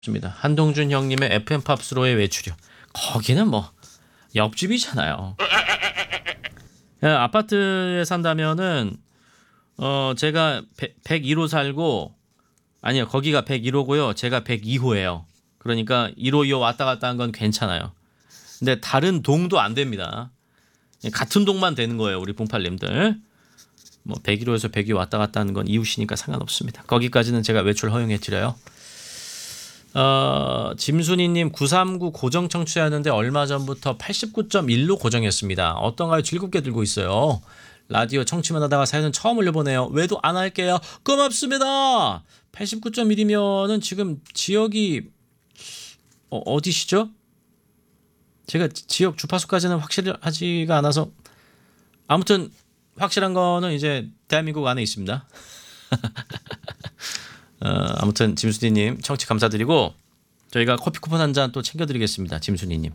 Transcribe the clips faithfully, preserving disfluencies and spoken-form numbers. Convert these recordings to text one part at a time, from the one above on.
좋습니다. 한동준 형님의 에프엠 팝스로의 외출이요. 거기는 뭐 옆집이잖아요. 아파트에 산다면은 어 제가 백일 호 살고 아니요 거기가 백일 호고요. 제가 백이 호예요. 그러니까 일 호, 이 호 왔다 갔다 한 건 괜찮아요. 근데 다른 동도 안 됩니다. 같은 동만 되는 거예요. 우리 봉팔님들. 뭐 백일 호에서 백이 호 왔다 갔다 하는 건 이웃이니까 상관없습니다. 거기까지는 제가 외출 허용해 드려요. 어, 짐순이님 구삼구 고정 청취하는데 얼마 전부터 팔십구 점 일로 고정했습니다. 어떤가요? 즐겁게 들고 있어요. 라디오 청취만 하다가 사연은 처음 올려보네요. 외도 안 할게요. 고맙습니다. 팔십구 점 일이면은 지금 지역이 어, 어디시죠? 제가 지역 주파수까지는 확실하지가 않아서 아무튼 확실한 거는 이제 대한민국 안에 있습니다. 어, 아무튼 짐순이님 청취 감사드리고 저희가 커피 쿠폰 한 잔 또 챙겨드리겠습니다. 짐순이님.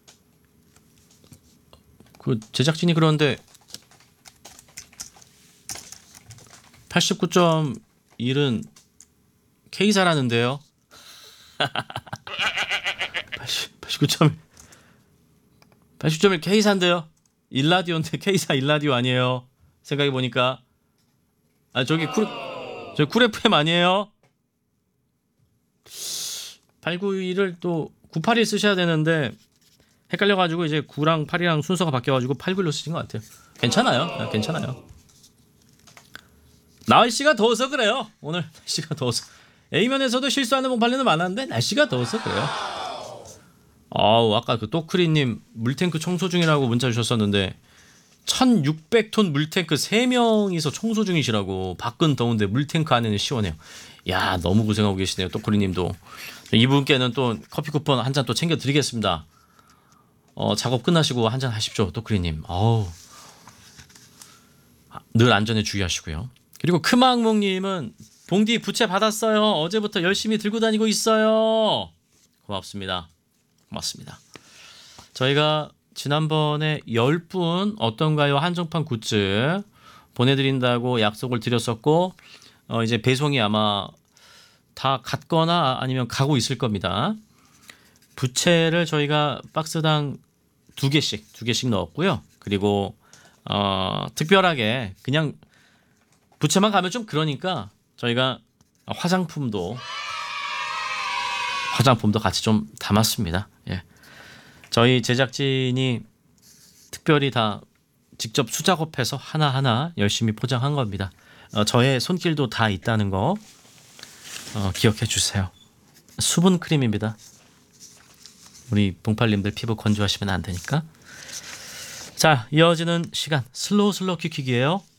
그 제작진이 그러는데 팔십구 점 일은 K사라는데요. 팔십구 점 일 팔십 점 일 K사인데요. 일라디오인데 K사 일라디오 아니에요. 생각해보니까 아 저기 쿨 저기 쿨 에프엠 아니에요. 팔구일을 또 구팔일 쓰셔야 되는데 헷갈려가지고 이제 구랑 팔이랑 순서가 바뀌어가지고 팔구일로 쓰신 것 같아요. 괜찮아요. 괜찮아요. 날씨가 더워서 그래요. 오늘 날씨가 더워서 A면에서도 실수하는 봉팔리는 많았는데 날씨가 더워서 그래요. 아우 아까 그 또크리님 물탱크 청소 중이라고 문자 주셨었는데 천육백 톤 물탱크 세 명이서 청소 중이시라고. 밖은 더운데 물탱크 안에는 시원해요. 야 너무 고생하고 계시네요. 또크리님도. 이분께는 또 커피 쿠폰 한 잔 또 챙겨드리겠습니다. 어, 작업 끝나시고 한 잔 하십시오. 또크리님. 어우 늘 안전에 주의하시고요. 그리고 크망몽님은 봉디 부채 받았어요. 어제부터 열심히 들고 다니고 있어요. 고맙습니다. 고맙습니다. 저희가 지난번에 열 분 어떤가요? 한정판 굿즈 보내드린다고 약속을 드렸었고 어, 이제 배송이 아마 다 갔거나 아니면 가고 있을 겁니다. 부채를 저희가 박스당 두 개씩 두 개씩 넣었고요. 그리고 어, 특별하게 그냥 부채만 가면 좀 그러니까 저희가 화장품도 화장품도 같이 좀 담았습니다. 예. 저희 제작진이 특별히 다 직접 수작업해서 하나하나 열심히 포장한 겁니다. 어, 저의 손길도 다 있다는 거 어, 기억해 주세요. 수분 크림입니다. 우리 봉팔님들 피부 건조하시면 안 되니까. 자, 이어지는 시간 슬로우 슬로우 퀴퀴기예요.